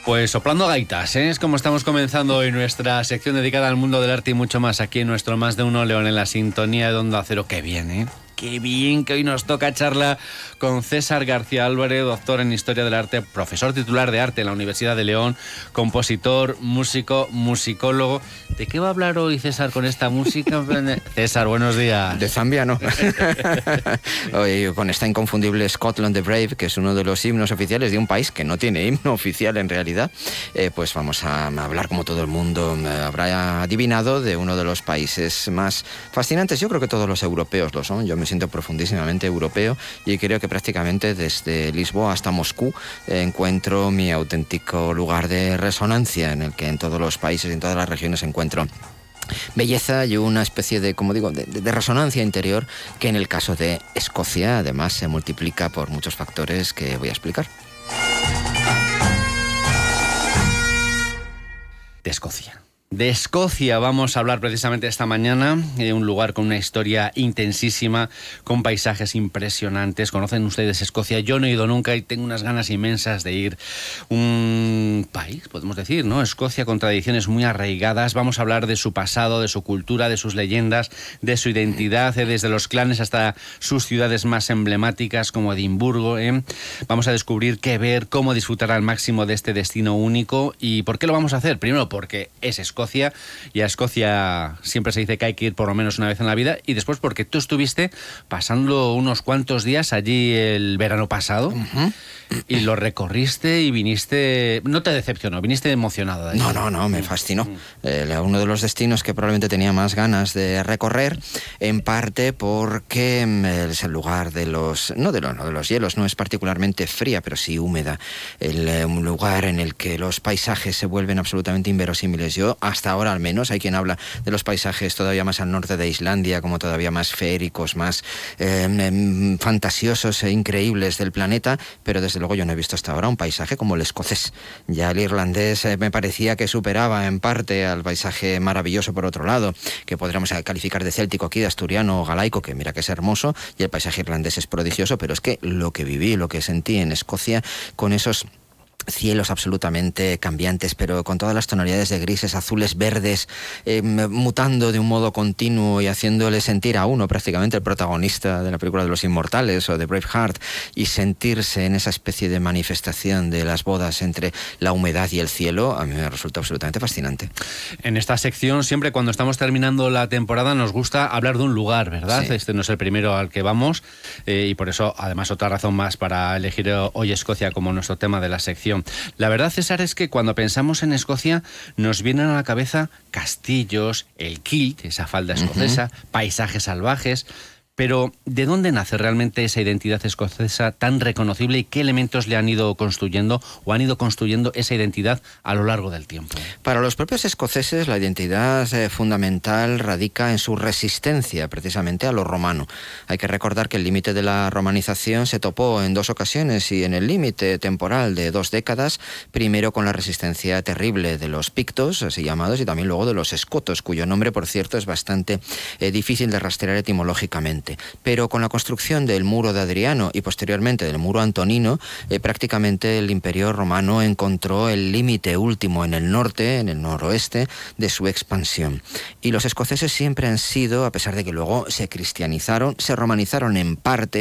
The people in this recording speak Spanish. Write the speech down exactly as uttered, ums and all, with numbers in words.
Pues soplando gaitas, ¿eh? Es como estamos comenzando hoy nuestra sección dedicada al mundo del arte y mucho más aquí en nuestro Más de Uno León, en la sintonía de Onda Cero. ¡Qué bien, eh! Qué bien que hoy nos toca charla con César García Álvarez, doctor en Historia del Arte, profesor titular de arte en la Universidad de León, compositor, músico, musicólogo. ¿De qué va a hablar hoy César con esta música? César, buenos días. De Zambia, no. Hoy con esta inconfundible Scotland the Brave, que es uno de los himnos oficiales de un país que no tiene himno oficial en realidad, eh, pues vamos a hablar, como todo el mundo eh, habrá adivinado, de uno de los países más fascinantes. Yo creo que todos los europeos lo son. Yo me siento profundísimamente europeo y creo que prácticamente desde Lisboa hasta Moscú eh, encuentro mi auténtico lugar de resonancia, en el que en todos los países y en todas las regiones encuentro belleza y una especie de, como digo, de, de resonancia interior que en el caso de Escocia además se multiplica por muchos factores que voy a explicar. De Escocia. De Escocia vamos a hablar precisamente esta mañana, de un lugar con una historia intensísima, con paisajes impresionantes. ¿Conocen ustedes Escocia? Yo no he ido nunca y tengo unas ganas inmensas de ir. Un país, podemos decir, ¿no? Escocia, con tradiciones muy arraigadas. Vamos a hablar de su pasado, de su cultura, de sus leyendas, de su identidad, desde los clanes hasta sus ciudades más emblemáticas como Edimburgo, ¿eh? Vamos a descubrir qué ver, cómo disfrutar al máximo de este destino único. ¿Y por qué lo vamos a hacer? Primero, porque es Escocia. Escocia, y a Escocia siempre se dice que hay que ir por lo menos una vez en la vida, y después porque tú estuviste pasando unos cuantos días allí el verano pasado. Uh-huh. Y lo recorriste y viniste, no te decepcionó, viniste emocionado de allí. No, no, no, me fascinó. Uh-huh. eh, uno de los destinos que probablemente tenía más ganas de recorrer, en parte porque es el lugar de los, no de, lo, no de los hielos, no es particularmente fría, pero sí húmeda. El, eh, un lugar en el que los paisajes se vuelven absolutamente inverosímiles. Yo, hasta ahora al menos, hay quien habla de los paisajes todavía más al norte de Islandia, como todavía más feéricos, más eh, fantasiosos e increíbles del planeta, pero desde luego yo no he visto hasta ahora un paisaje como el escocés. Ya el irlandés eh, me parecía que superaba en parte al paisaje maravilloso por otro lado, que podríamos calificar de céltico aquí, de asturiano o galaico, que mira que es hermoso, y el paisaje irlandés es prodigioso, pero es que lo que viví, lo que sentí en Escocia, con esos cielos absolutamente cambiantes, pero con todas las tonalidades de grises, azules, verdes, eh, mutando de un modo continuo y haciéndole sentir a uno prácticamente el protagonista de la película de los Inmortales o de Braveheart, y sentirse en esa especie de manifestación de las bodas entre la humedad y el cielo, a mí me resulta absolutamente fascinante. En esta sección, siempre cuando estamos terminando la temporada, nos gusta hablar de un lugar, ¿verdad? Sí. Este no es el primero al que vamos, eh, y por eso, además, otra razón más para elegir hoy Escocia como nuestro tema de la sección. La verdad, César, es que cuando pensamos en Escocia nos vienen a la cabeza castillos, el kilt, esa falda escocesa, uh-huh. paisajes salvajes. Pero, ¿de dónde nace realmente esa identidad escocesa tan reconocible y qué elementos le han ido construyendo o han ido construyendo esa identidad a lo largo del tiempo? Para los propios escoceses, la identidad eh, fundamental radica en su resistencia precisamente a lo romano. Hay que recordar que el límite de la romanización se topó en dos ocasiones y en el límite temporal de dos décadas, primero con la resistencia terrible de los pictos, así llamados, y también luego de los escotos, cuyo nombre, por cierto, es bastante eh, difícil de rastrear etimológicamente. Pero con la construcción del muro de Adriano y posteriormente del muro antonino, eh, prácticamente el Imperio Romano encontró el límite último en el norte, en el noroeste, de su expansión. Y los escoceses siempre han sido, a pesar de que luego se cristianizaron, se romanizaron en parte,